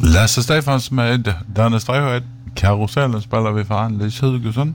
Lasse Stefans med Danne Stråhed. Karusellen spelar vi för Ann-Lis Hugosson.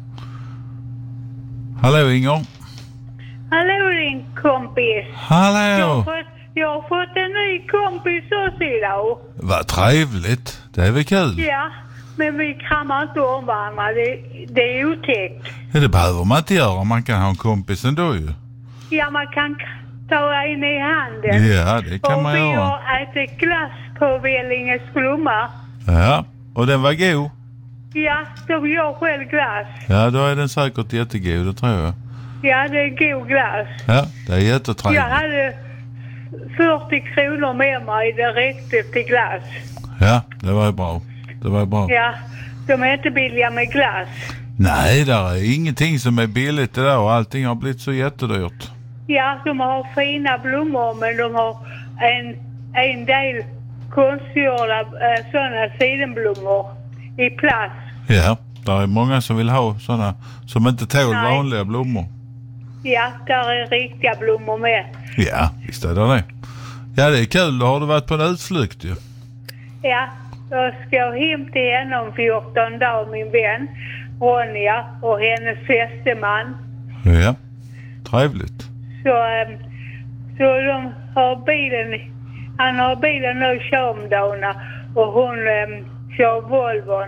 Hallå Inger. Hallå din kompis. Hallå. Jag har fått en ny kompis också idag. Vad trevligt. Det är väl kul. Ja, men vi kramar inte om varandra. Det är otäckt. Ja, det behöver man inte göra. Man kan ha en kompis ändå ju. Ja, man kan ta en i handen. Ja, det kan man göra. Och vi har ätit glass på Vellinges Blomma. Ja, och den var god. Ja, så jag själv glass. Ja, då är den säkert jättegod, det tror jag. Ja, det är god glass. Ja, det är jättetrevligt. Jag hade 40 kronor med mig. Det räckte till glass. Ja, det var bra. Det var bra. Ja, de är inte billiga med glass. Nej, det är ingenting som är billigt det där och allting har blivit så jättedyrt. Ja, de har fina blommor men de har en del konstgjorda sådana sidenblommor i plast. Ja, det är många som vill ha sådana som inte tål vanliga blommor. Ja, där är riktiga blommor med. Ja, visst är det. Ja, det är kul. Då har du varit på en utflykt ju. Ja, jag ska hem till henne om 14 dagar, min vän Ronja och hennes fästeman. Ja, trevligt. Så de har bilen, han har bilen nu Tjomdana och hon kör Volvon.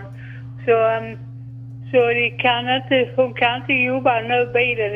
Så hon kan inte jobba nu bilen.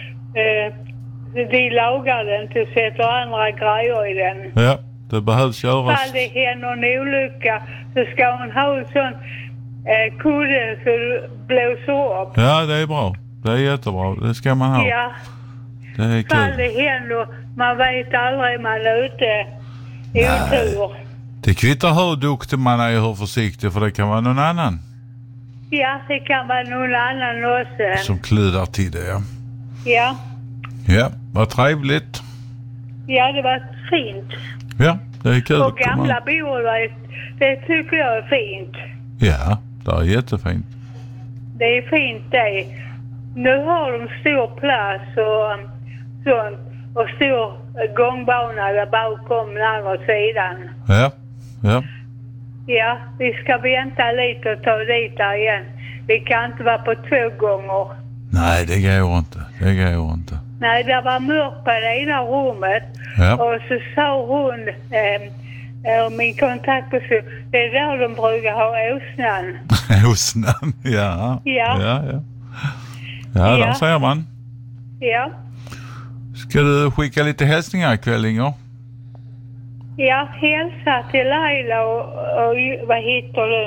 De lagar den till sätter andra grejer i den. Ja, det behövs göras. Fall det händer en olycka så ska hon ha en sån kudde så det blåser upp. Ja, det är bra. Det är jättebra. Det ska man ha. Ja. Det är Fall kul. det händer, man vet aldrig man är ute i otur. Det kvittar hur duktig man är och hur försiktig, för det kan vara någon annan Ja, det kan vara någon annan också. som kludar till det, ja. Ja. Ja, vad trevligt. Ja, det var fint. Ja, det är kul Och att komma. gamla bor, det tycker jag är fint. Ja, det är jättefint. Det är fint det. Nu har de stor plats och sånt. Och stor gångbana där bakom den andra sidan. Ja, ja. Ja, vi ska vänta lite och ta dit där igen. Vi kan inte vara på 2 gånger. Nej, det går inte. Det går inte. Nej, det var mörkt på det ena rummet. Ja. Och så sa hon, min kontaktperson, det är där de brukar ha åsnan. Åsnan, ja. Ja. Ja, Ja. där ser man. Ja. Ska du skicka lite hälsningar ikväll, Inger? Ja, hälsa till Laila och vad heter du?